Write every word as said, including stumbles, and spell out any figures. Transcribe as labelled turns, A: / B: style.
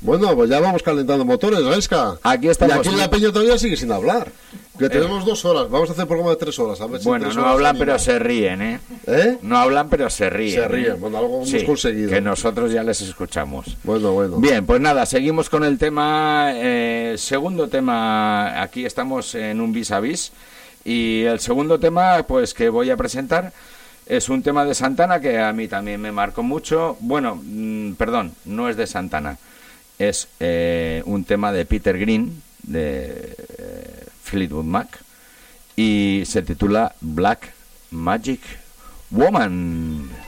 A: Bueno, pues ya vamos calentando motores, Gaisca.
B: Aquí estamos.
A: Y aquí en la peña todavía sigue sin hablar. Que tenemos eh. dos horas, vamos a hacer programa de tres horas. A ver si
B: bueno, no hablan pero se ríen, ¿eh?
A: ¿eh?
B: No hablan pero se ríen.
A: Se ríen,
B: ¿eh?
A: bueno, algo hemos
B: sí,
A: conseguido.
B: Que nosotros ya les escuchamos.
A: Bueno, bueno.
B: Bien, pues nada, seguimos con el tema, eh, segundo tema, aquí estamos en un vis a vis. Y el segundo tema, pues que voy a presentar, es un tema de Santana que a mí también me marcó mucho. Bueno, mmm, perdón, no es de Santana. Es eh, un tema de Peter Green, de eh, Fleetwood Mac, y se titula Black Magic Woman.